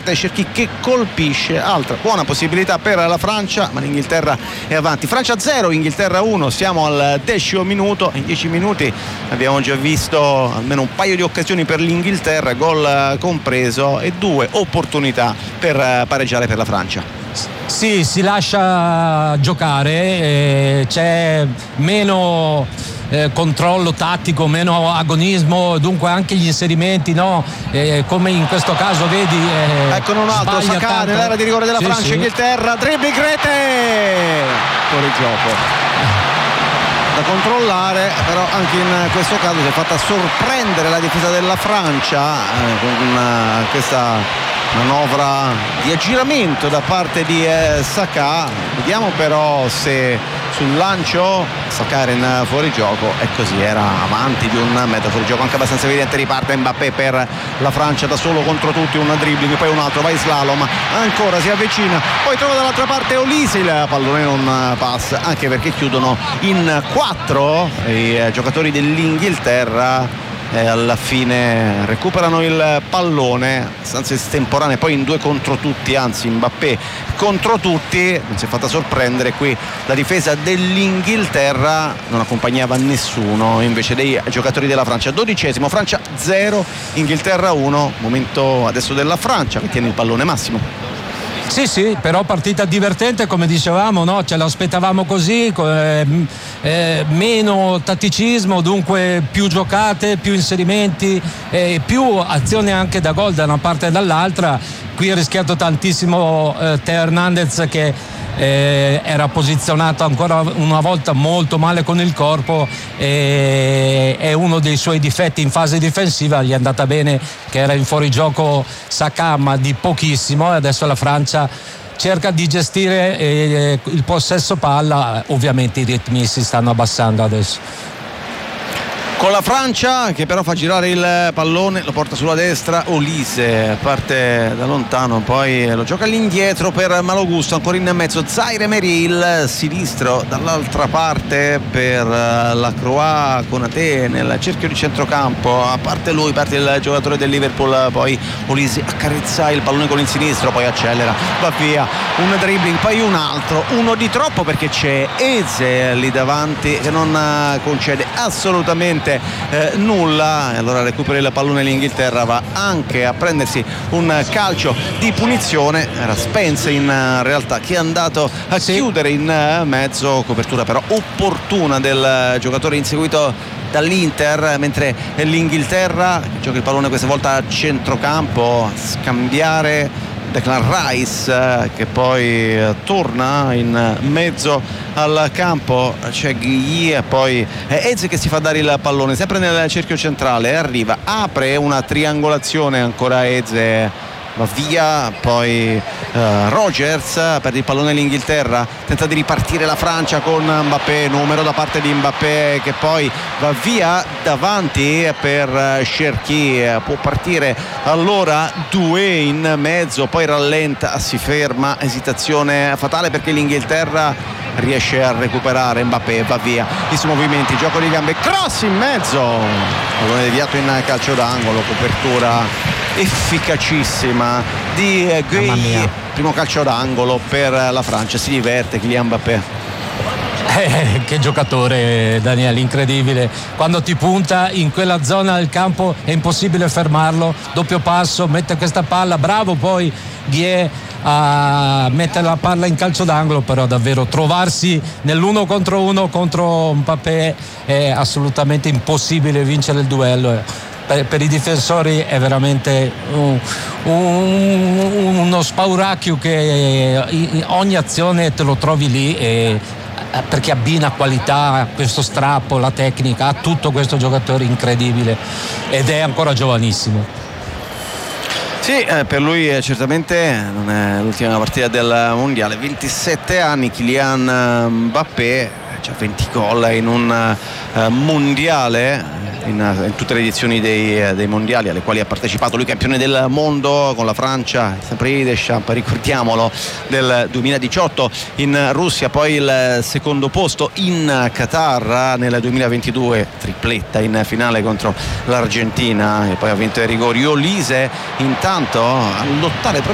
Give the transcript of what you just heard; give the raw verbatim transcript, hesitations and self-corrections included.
parte Cherki che colpisce, altra buona possibilità per la Francia, ma l'Inghilterra è avanti. Francia zero, Inghilterra uno, siamo al decimo minuto. In dieci minuti abbiamo già visto almeno un paio di occasioni per l'Inghilterra, gol compreso, e due opportunità per pareggiare per la Francia. Sì, si lascia giocare, eh, c'è meno eh, controllo tattico, meno agonismo, dunque anche gli inserimenti, no? Eh, come in questo caso vedi, eh, eccolo un altro Saka nell'area di rigore della sì, Francia, sì. Inghilterra, dribbling, rete, fuori gioco da controllare, però anche in questo caso si è fatta sorprendere la difesa della Francia eh, con una, questa manovra di aggiramento da parte di eh, Saka. Vediamo però se sul lancio Saka era in fuorigioco, e così era avanti di un metro fuorigioco anche abbastanza evidente. Riparte Mbappé per la Francia da solo contro tutti, un dribbling, poi un altro, vai slalom, ancora si avvicina, poi trova dall'altra parte Olise, il pallone non passa, anche perché chiudono in quattro i giocatori dell'Inghilterra. E alla fine recuperano il pallone abbastanza estemporanea, poi in due contro tutti, anzi Mbappé contro tutti, non si è fatta sorprendere qui la difesa dell'Inghilterra, non accompagnava nessuno invece dei giocatori della Francia. Dodicesimo, Francia zero, Inghilterra uno, momento adesso della Francia che tiene il pallone Massimo. Sì, sì, però partita divertente, come dicevamo, no? Ce l'aspettavamo così, eh, eh, meno tatticismo, dunque più giocate, più inserimenti, eh, più azioni anche da gol da una parte e dall'altra. Qui ha rischiato tantissimo eh, Theo Hernandez, che Eh, era posizionato ancora una volta molto male con il corpo, e è uno dei suoi difetti in fase difensiva. Gli è andata bene che era in fuorigioco Saka, ma di pochissimo, e adesso la Francia cerca di gestire eh, il possesso palla. Ovviamente i ritmi si stanno abbassando adesso, con la Francia che però fa girare il pallone, lo porta sulla destra, Olise parte da lontano, poi lo gioca all'indietro per Malogusto, ancora in mezzo Zaire Emery, il sinistro dall'altra parte per la Croix, Konaté nel cerchio di centrocampo, a parte lui parte il giocatore del Liverpool, poi Olise accarezza il pallone con il sinistro, poi accelera, va via, un dribbling, poi un altro, uno di troppo perché c'è Eze lì davanti che non concede assolutamente Eh, nulla, e allora recupera il pallone l'Inghilterra, va anche a prendersi un calcio di punizione. Era Spence in uh, realtà che è andato a sì. chiudere in uh, mezzo, copertura però opportuna del uh, giocatore inseguito dall'Inter, mentre l'Inghilterra gioca il pallone questa volta a centrocampo, a scambiare Declan Rice che poi torna in mezzo al campo, c'è Guigui e poi Eze che si fa dare il pallone sempre nel cerchio centrale, arriva, apre una triangolazione, ancora Eze va via, poi uh, Rogers perde il pallone l'Inghilterra, tenta di ripartire la Francia con Mbappé, numero da parte di Mbappé che poi va via davanti per Cherki, può partire allora due in mezzo, poi rallenta, si ferma, esitazione fatale perché l'Inghilterra riesce a recuperare, Mbappé va via, i suoi movimenti, gioco di gambe, cross in mezzo, pallone deviato in calcio d'angolo, copertura efficacissima di Gueye, primo calcio d'angolo per la Francia, si diverte Kylian Mbappé. Eh, che giocatore, Daniele, incredibile, quando ti punta in quella zona del campo è impossibile fermarlo, doppio passo, mette questa palla, bravo poi Gueye a mettere la palla in calcio d'angolo, però davvero trovarsi nell'uno contro uno contro Mbappé è assolutamente impossibile vincere il duello. Per, per i difensori è veramente un, un, uno spauracchio che in ogni azione te lo trovi lì, e perché abbina qualità, questo strappo, la tecnica, ha tutto questo giocatore incredibile ed è ancora giovanissimo. Sì, eh, per lui eh, certamente non è l'ultima partita del mondiale, ventisette anni, Kylian Mbappé, già venti gol in un uh, mondiale, in, in tutte le edizioni dei, dei mondiali alle quali ha partecipato, lui campione del mondo con la Francia, sempre di Deschamps, ricordiamolo, del duemiladiciotto in Russia, poi il secondo posto in Qatar nel duemilaventidue, tripletta in finale contro l'Argentina, e poi ha vinto i rigori. Olise intanto a lottare proprio